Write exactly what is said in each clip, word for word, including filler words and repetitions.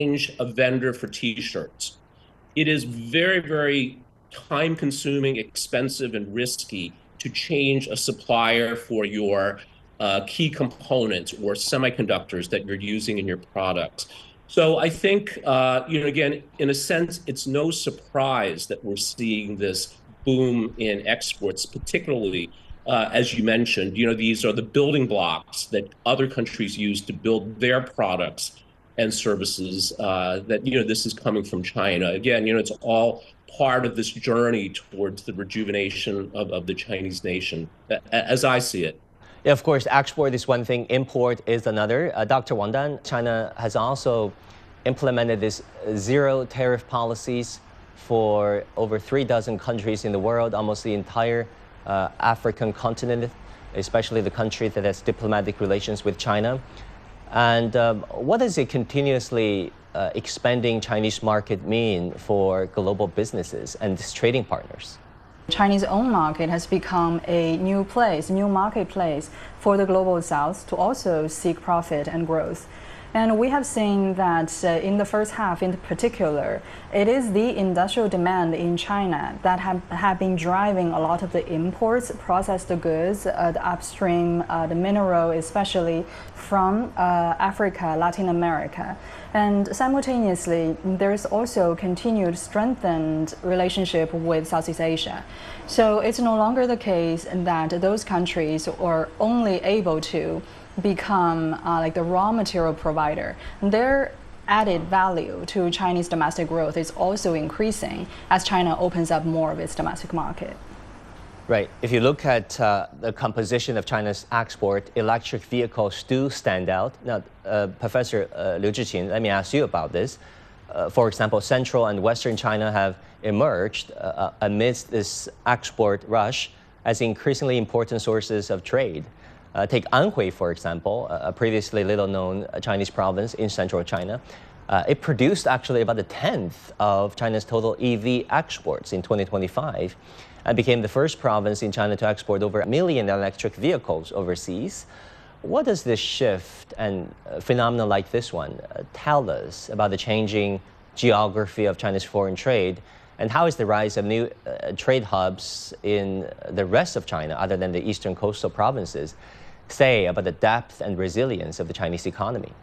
change a vendor for t-shirts. It is very, very time consuming, expensive, and risky to change a supplier for your uh, key components or semiconductors that you're using in your products. So I think, uh, you know, again, in a sense, it's no surprise that we're seeing this boom in exports, particularly uh, as you mentioned. You know, these are the building blocks that other countries use to build their products and services. Uh, that you know, this is coming from China. Again, you know, it's all part of this journey towards the rejuvenation of, of the Chinese nation, as I see it. Yeah, of course, export is one thing, import is another. Uh, Doctor Wang Dan, China has also implemented this zero tariff policies for over three dozen countries in the world, almost the entire uh, African continent, especially the country that has diplomatic relations with China. And um, what does a continuously uh, expanding Chinese market mean for global businesses and its trading partners? Chinese own market has become a new place, new marketplace for the global south to also seek profit and growth. And we have seen that uh, in the first half in particular, it is the industrial demand in China that have, have been driving a lot of the imports, processed goods, uh, the upstream, uh, the mineral, especially from uh, Africa, Latin America. And simultaneously, there's also continued strengthened relationship with Southeast Asia. So it's no longer the case that those countries are only able to become uh, like the raw material provider. Their added value to Chinese domestic growth is also increasing as China opens up more of its domestic market. Right. If you look at uh, the composition of China's export, electric vehicles do stand out. Now, uh, Professor uh, Liu Zhiqin, let me ask you about this. Uh, for example, Central and Western China have emerged uh, amidst this export rush as increasingly important sources of trade. Uh, take Anhui, for example, a previously little-known Chinese province in central China. Uh, it produced actually about a tenth of China's total E V exports in twenty twenty-five and became the first province in China to export over a million electric vehicles overseas. What does this shift and uh, phenomena like this one uh, tell us about the changing geography of China's foreign trade? And how is the rise of new uh, trade hubs in the rest of China, other than the eastern coastal provinces, say about the depth and resilience of the Chinese economy?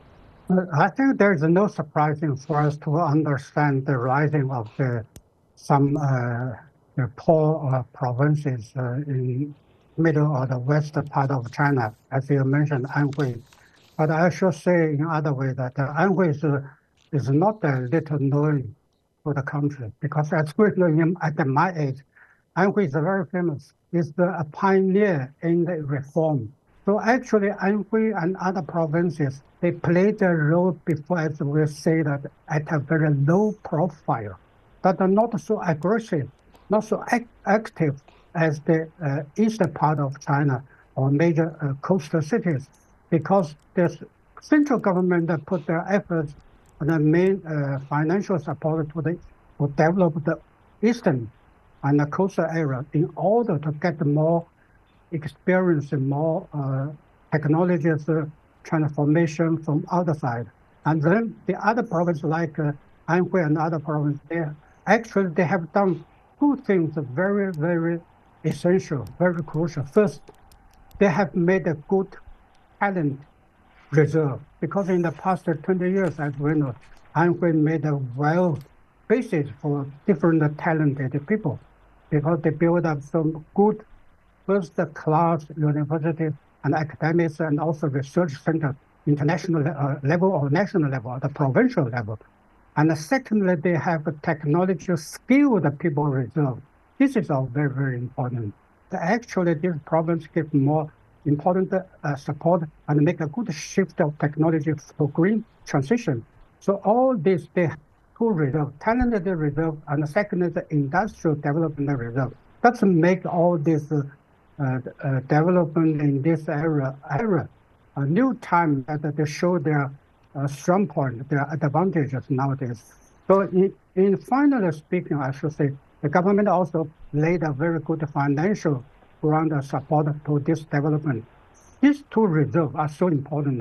I think there's no surprising for us to understand the rising of the, some uh, the poor uh, provinces uh, in middle or the western part of China, as you mentioned, Anhui. But I should say in other way that uh, Anhui is, uh, is not a little known for the country, because as we know at my age, Anhui is very famous. It's the, a pioneer in the reform. So actually, Anhui and other provinces, they played a role before, as we say, that at a very low profile, but not so aggressive, not so act active as the uh, eastern part of China or major uh, coastal cities, because the central government that put their efforts on the main uh, financial support to, the, to develop the eastern and the coastal area in order to get more experience and more uh, technologies uh, transformation from other side. And then the other provinces like uh, Anhui and other provinces, they actually they have done two things very, very essential, very crucial. First, they have made a good talent reserve, because in the past twenty years, as we know, Anhui made a well basis for different talented people, because they built up some good first-class universities and academics and also research centers, international uh, level or national level or the provincial level. And secondly, they have a technology skill that people reserve. This is all very, very important. Actually, this province gives more important uh, support and make a good shift of technology for green transition. So all this, they two reserve, talented reserve, and the second is the industrial development reserve. That's make all this uh, uh, uh, development in this area, area a new time that they show their uh, strong point, their advantages nowadays. So in, in finally speaking, I should say, the government also laid a very good financial ground support to this development. These two reserves are so important.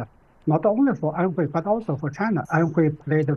not only for Anhui, but also for China. Anhui played a